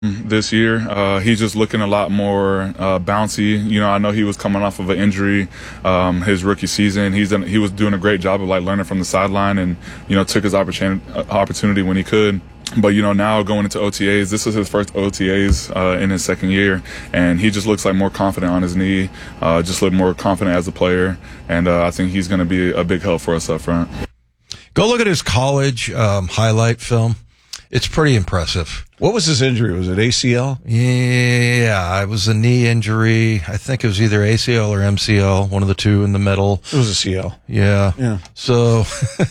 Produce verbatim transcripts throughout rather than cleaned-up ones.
This year, uh, he's just looking a lot more uh, bouncy. You know, I know he was coming off of an injury um, his rookie season. He's done, he was doing a great job of like learning from the sideline, and you know, took his opportunity opportunity when he could. But you know, now going into O T As, this is his first O T As uh, in his second year, and he just looks like more confident on his knee. Uh, just look more confident as a player, and uh, I think he's going to be a big help for us up front. Go look at his college um, highlight film. It's pretty impressive. What was his injury? Was it A C L? Yeah, it was a knee injury. I think it was either A C L or M C L, one of the two in the middle. It was a C L. Yeah. Yeah. So,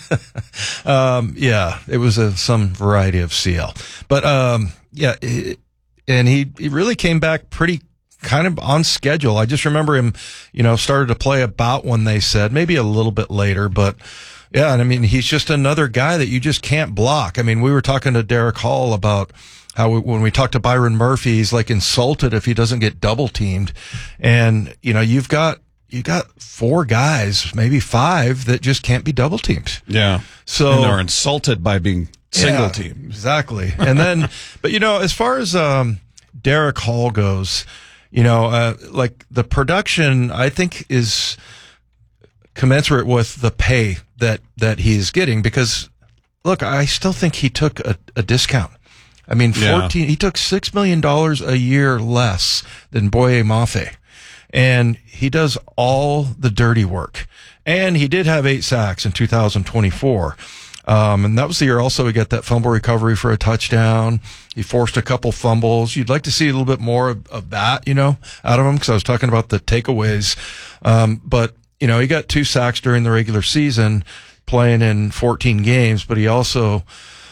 um, yeah, it was a, some variety of C L. But, um, yeah, it, and he, he really came back pretty kind of on schedule. I just remember him, you know, started to play about when they said, maybe a little bit later, but yeah, and I mean, he's just another guy that you just can't block. I mean, we were talking to Derek Hall about how we, when we talked to Byron Murphy, he's like insulted if he doesn't get double teamed. And, you know, you've got, you got four guys, maybe five, that just can't be double teamed. Yeah. So and they're insulted by being single yeah, teamed. Exactly. And then, but you know, as far as, um, Derek Hall goes, you know, uh, like the production, I think is commensurate with the pay that, that he's getting, because look, I still think he took a, a discount. I mean, fourteen, yeah. He took six million dollars a year less than Boye Mafe, and he does all the dirty work. And he did have eight sacks in two thousand twenty-four. Um, and that was the year also he got that fumble recovery for a touchdown. He forced a couple fumbles. You'd like to see a little bit more of, of that, you know, out of him, because I was talking about the takeaways. Um, but you know, he got two sacks during the regular season, playing in fourteen games, but he also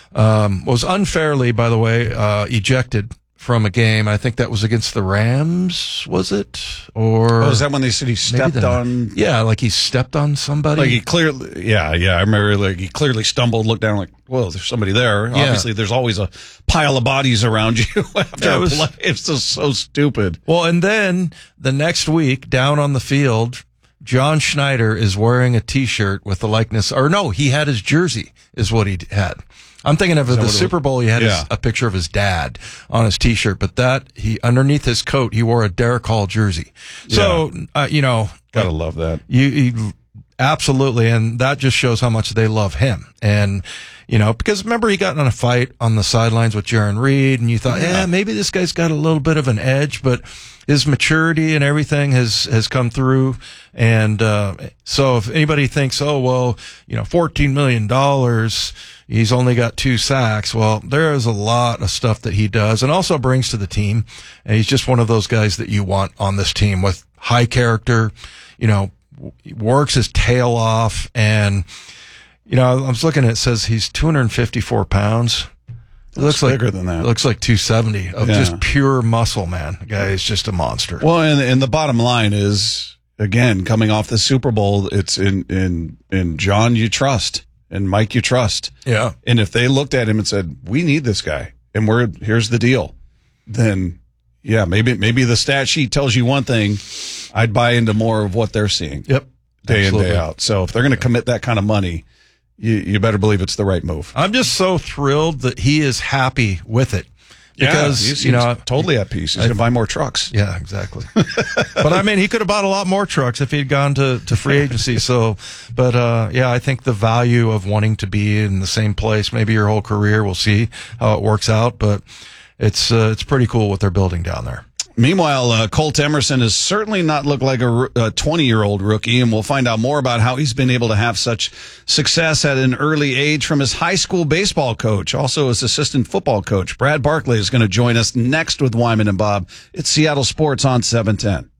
um, was unfairly, by the way, uh, ejected from a game. I think that was against the Rams, was it? Or oh, is that when they said he stepped the, on? Yeah, like he stepped on somebody. Like he clearly, yeah, yeah. I remember, like he clearly stumbled, looked down, like, well, there's somebody there. Yeah. Obviously, there's always a pile of bodies around you after a play. It's just so stupid. Well, and then the next week, down on the field, John Schneider is wearing a T-shirt with the likeness, or no, he had his jersey, is what he had. I'm thinking of the Super Bowl. He had yeah. his, a picture of his dad on his T-shirt, but that he underneath his coat he wore a Derek Hall jersey. So yeah. uh, you know, gotta love that. You, you absolutely, and that just shows how much they love him. And you know, because remember he got in a fight on the sidelines with Jaron Reed, and you thought, yeah, maybe this guy's got a little bit of an edge, but his maturity and everything has, has come through. And, uh, so if anybody thinks, oh, well, you know, fourteen million dollars, he's only got two sacks. Well, there is a lot of stuff that he does and also brings to the team. And he's just one of those guys that you want on this team with high character, you know, works his tail off. And, you know, I was looking at it, says he's two hundred fifty-four pounds. It looks bigger like, than that. It looks like two seventy of yeah. just pure muscle, man. The guy is just a monster. Well, and, and the bottom line is, again, coming off the Super Bowl, it's in, in, in John you trust and Mike you trust. Yeah. And if they looked at him and said, we need this guy and we're, here's the deal, then yeah, maybe, maybe the stat sheet tells you one thing. I'd buy into more of what they're seeing. Yep. Day Absolutely. in, day out. So if they're going to commit that kind of money, You, you better believe it's the right move. I'm just so thrilled that he is happy with it. Because, yeah, you know, totally at peace. He's going to buy more trucks. Yeah, exactly. But I mean, he could have bought a lot more trucks if he'd gone to, to free agency. So, but, uh, yeah, I think the value of wanting to be in the same place, maybe your whole career, we'll see how it works out. But it's, uh, it's pretty cool what they're building down there. Meanwhile, uh, Colt Emerson has certainly not looked like a twenty-year-old rookie, and we'll find out more about how he's been able to have such success at an early age from his high school baseball coach, also his assistant football coach. Brad Barkley is going to join us next with Wyman and Bob. It's Seattle Sports on seven ten.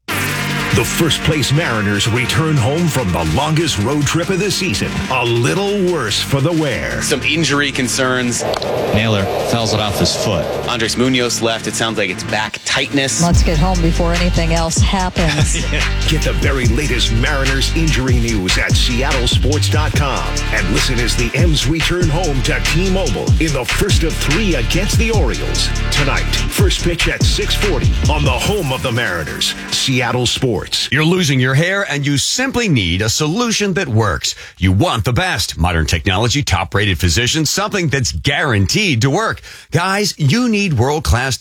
The first-place Mariners return home from the longest road trip of the season. A little worse for the wear. Some injury concerns. Naylor fouls it off his foot. Andres Munoz left. It sounds like it's back tightness. Let's get home before anything else happens. Yeah. Get the very latest Mariners injury news at Seattle Sports dot com. And listen as the M's return home to T-Mobile in the first of three against the Orioles. Tonight, first pitch at six forty on the home of the Mariners, Seattle Sports. Sports. You're losing your hair and you simply need a solution that works. You want the best. Modern technology, top-rated physicians, something that's guaranteed to work. Guys, you need world-class